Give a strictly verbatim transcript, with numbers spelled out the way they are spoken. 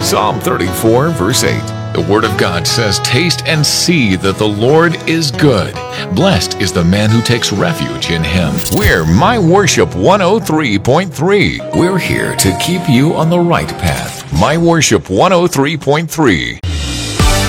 Psalm thirty-four, verse eight. The Word of God says, "Taste and see that the Lord is good. Blessed is the man who takes refuge in Him." We're My Worship one oh three point three. We're here to keep you on the right path. My Worship one oh three point three.